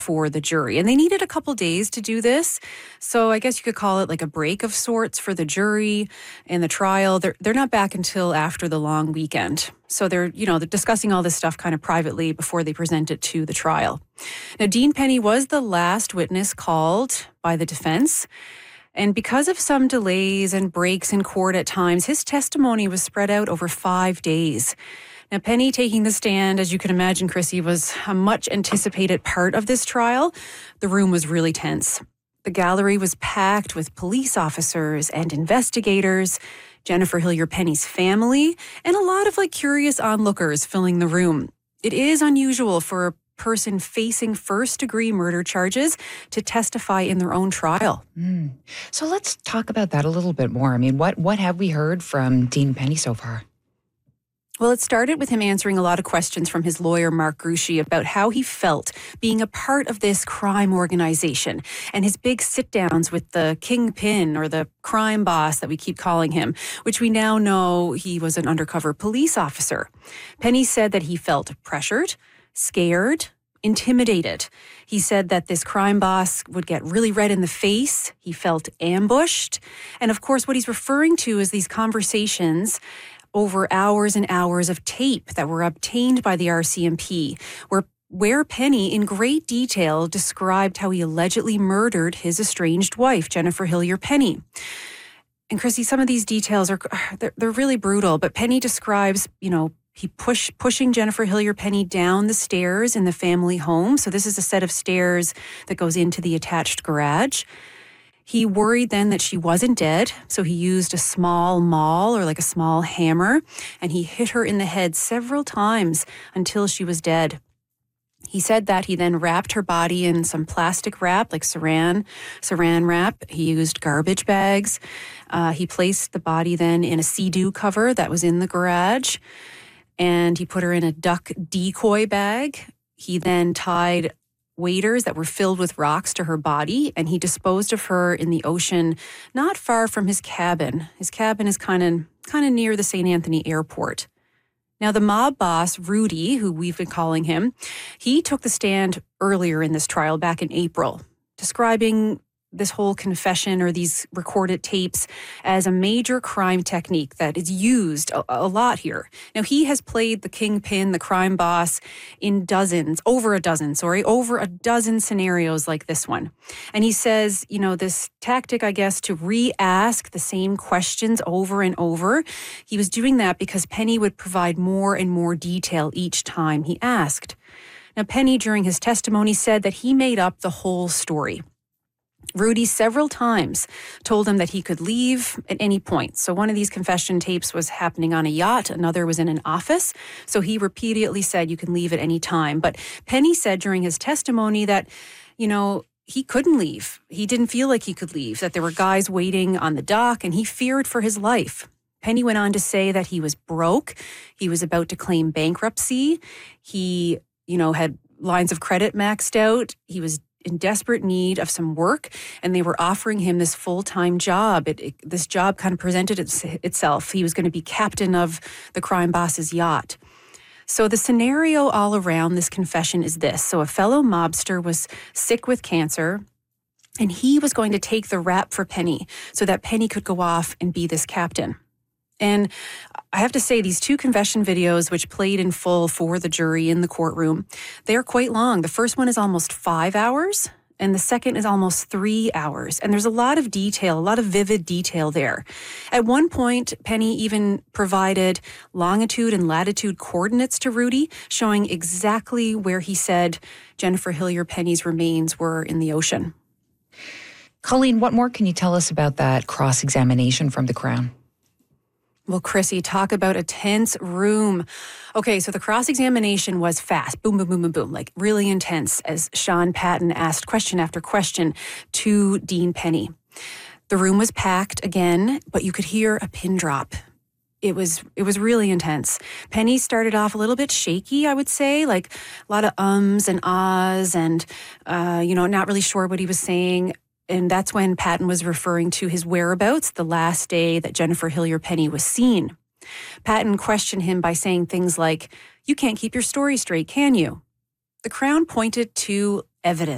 for the jury. And they needed a couple days to do this. So I guess you could call it like a break of sorts for the jury and the trial. They're not back until after the long weekend. So they're discussing all this stuff kind of privately before they present it to the trial. Now, Dean Penny was the last witness called by the defense. And because of some delays and breaks in court at times, his testimony was spread out over 5 days. Now, Penny taking the stand, as you can imagine, Chrissy, was a much anticipated part of this trial. The room was really tense. The gallery was packed with police officers and investigators, Jennifer Hillier Penny's family, and a lot of curious onlookers filling the room. It is unusual for a person facing first-degree murder charges to testify in their own trial. So let's talk about that a little bit more. I mean, what have we heard from Dean Penny so far? Well, it started with him answering a lot of questions from his lawyer, Mark Grushi, about how he felt being a part of this crime organization and his big sit-downs with the kingpin or the crime boss that we keep calling him, which we now know he was an undercover police officer. Penny said that he felt pressured, scared, intimidated. He said that this crime boss would get really red in the face. He felt ambushed. And of course, what he's referring to is these conversations over hours and hours of tape that were obtained by the RCMP, where Penny, in great detail, described how he allegedly murdered his estranged wife, Jennifer Hillier Penny. And Chrissy, some of these details they're really brutal, but Penny describes, he pushing Jennifer Hillier Penny down the stairs in the family home. So this is a set of stairs that goes into the attached garage. He worried then that she wasn't dead, so he used a small maul or a small hammer, and he hit her in the head several times until she was dead. He said that he then wrapped her body in some plastic wrap, like saran wrap. He used garbage bags. He placed the body then in a Sea-Doo cover that was in the garage, and he put her in a duck decoy bag. He then tied waders that were filled with rocks to her body, and he disposed of her in the ocean not far from his cabin. His cabin is kind of near the St. Anthony airport. Now, the mob boss, Rudy, who we've been calling him, he took the stand earlier in this trial back in April, describing this whole confession or these recorded tapes as a major crime technique that is used a lot here. Now, he has played the kingpin, the crime boss, in over a dozen scenarios like this one. And he says, this tactic, I guess, to re-ask the same questions over and over, he was doing that because Penny would provide more and more detail each time he asked. Now, Penny, during his testimony, said that he made up the whole story. Rudy several times told him that he could leave at any point. So one of these confession tapes was happening on a yacht. Another was in an office. So he repeatedly said you can leave at any time. But Penny said during his testimony that, he couldn't leave. He didn't feel like he could leave, that there were guys waiting on the dock, and he feared for his life. Penny went on to say that he was broke. He was about to claim bankruptcy. He, had lines of credit maxed out. He was in desperate need of some work, and they were offering him this full-time job. This job kind of presented itself. He was going to be captain of the crime boss's yacht. So the scenario all around this confession is this. So a fellow mobster was sick with cancer, and he was going to take the rap for Penny so that Penny could go off and be this captain. And I have to say, these two confession videos, which played in full for the jury in the courtroom, they're quite long. The first one is almost 5 hours, and the second is almost 3 hours. And there's a lot of detail, a lot of vivid detail there. At one point, Penny even provided longitude and latitude coordinates to Rudy, showing exactly where he said Jennifer Hillier Penny's remains were in the ocean. Colleen, what more can you tell us about that cross-examination from the Crown? Well, Chrissy, talk about a tense room. Okay, so the cross-examination was fast. Boom, boom, boom, boom, boom. Really intense as Sean Patton asked question after question to Dean Penny. The room was packed again, but you could hear a pin drop. It was really intense. Penny started off a little bit shaky, I would say, a lot of ums and ahs and, not really sure what he was saying. And that's when Patton was referring to his whereabouts the last day that Jennifer Hillier Penny was seen. Patton questioned him by saying things like, "You can't keep your story straight, can you?" The Crown pointed to evidence.